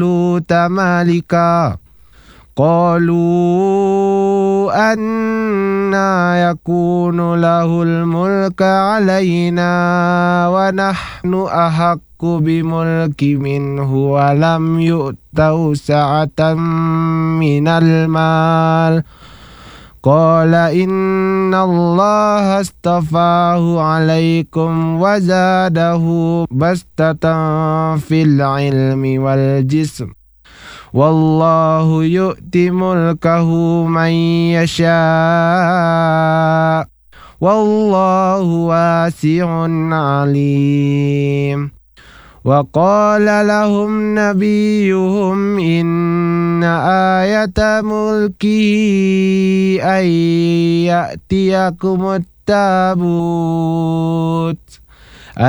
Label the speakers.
Speaker 1: طالوت ملكا قالوا أنى يكون له الملك علينا ونحن أحق بملك منه ولم يؤته سعة من المال قال إن الله اصطفاه عليكم وزاده بسطة في العلم والجسم والله يؤتي ملكه من يشاء والله واسع عليم وقال لهم نبيهم إن آية ملكه أن يأتيكم التابوت